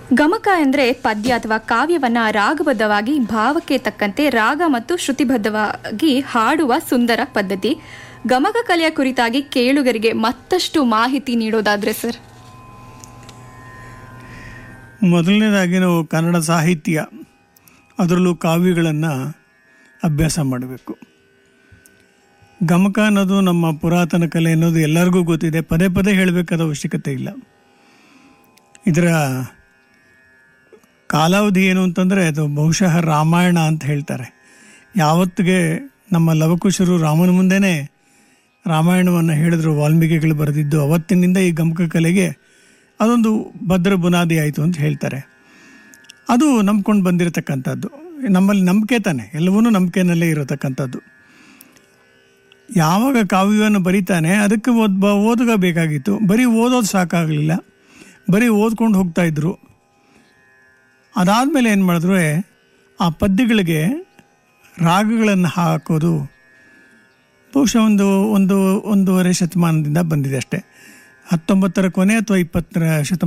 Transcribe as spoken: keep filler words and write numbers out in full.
ಗಮಕ ಎಂದರೆ ಪದ್ಯ ಅಥವಾ ಕಾವ್ಯವನ್ನ ರಾಗಬದ್ಧವಾಗಿ ಭಾವಕ್ಕೆ ತಕ್ಕಂತೆ ರಾಗ ಮತ್ತು ಶ್ರುತಿಬದ್ಧವಾಗಿ ಹಾಡುವ ಸುಂದರ ಪದ್ಧತಿ. ಗಮಕ ಕಲೆಯ ಕುರಿತಾಗಿ ಕೇಳುಗರಿಗೆ ಮತ್ತಷ್ಟು ಮಾಹಿತಿ ನೀಡೋದಾದ್ರೆ ಸರ್? ಮೊದಲನೇದಾಗಿ ನಾವು ಕನ್ನಡ ಸಾಹಿತ್ಯ, ಅದರಲ್ಲೂ ಕಾವ್ಯಗಳನ್ನು ಅಭ್ಯಾಸ ಮಾಡಬೇಕು. ಗಮಕ ಅನ್ನೋದು ನಮ್ಮ ಪುರಾತನ ಕಲೆ ಅನ್ನೋದು ಎಲ್ಲರಿಗೂ ಗೊತ್ತಿದೆ, ಪದೇ ಪದೇ ಹೇಳಬೇಕಾದ ಅವಶ್ಯಕತೆ ಇಲ್ಲ. ಇದರ ಕಾಲಾವಧಿ ಏನು ಅಂತಂದರೆ ಅದು ಬಹುಶಃ ರಾಮಾಯಣ ಅಂತ ಹೇಳ್ತಾರೆ. ಯಾವತ್ತಿಗೆ ನಮ್ಮ ಲವಕುಶರು ರಾಮನ ಮುಂದೆನೇ ರಾಮಾಯಣವನ್ನು ಹೇಳಿದ್ರು, ವಾಲ್ಮೀಕಿಗಳು ಬರೆದಿದ್ದು, ಅವತ್ತಿನಿಂದ ಈ ಗಮಕ ಕಲೆಗೆ ಅದೊಂದು ಭದ್ರ ಬುನಾದಿ ಆಯಿತು ಅಂತ ಹೇಳ್ತಾರೆ. ಅದು ನಂಬ್ಕೊಂಡು ಬಂದಿರತಕ್ಕಂಥದ್ದು. ನಮ್ಮಲ್ಲಿ ನಂಬಿಕೆ ತಾನೆ, ಎಲ್ಲವೂ ನಂಬಿಕೆನಲ್ಲೇ ಇರತಕ್ಕಂಥದ್ದು. ಯಾವಾಗ ಕಾವ್ಯವನ್ನು ಬರೀತಾನೆ ಅದಕ್ಕೆ ಓದ್ ಓದುಗ ಬೇಕಾಗಿತ್ತು. ಬರೀ ಓದೋದು ಸಾಕಾಗಲಿಲ್ಲ, ಬರೀ ಓದ್ಕೊಂಡು ಹೋಗ್ತಾಯಿದ್ರು. ಅದಾದಮೇಲೆ ಏನು ಮಾಡಿದ್ರು, ಆ ಪದ್ಯಗಳಿಗೆ ರಾಗಗಳನ್ನು ಹಾಕೋದು ಬಹುಶಃ ಒಂದು ಒಂದು ಒಂದೂವರೆ ಶತಮಾನದಿಂದ ಬಂದಿದೆ ಅಷ್ಟೇ. ಹತ್ತೊಂಬತ್ತರ ಕೊನೆ ಅಥವಾ ಇಪ್ಪತ್ತರ ಶತಮಾನ